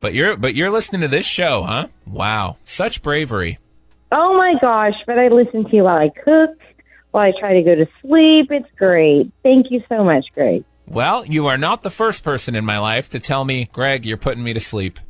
But you're listening to this show, huh? Wow. Such bravery. Oh, my gosh. But I listen to you while I cook, while I try to go to sleep. It's great. Thank you so much, Greg. Well, you are not the first person in my life to tell me, Greg, you're putting me to sleep.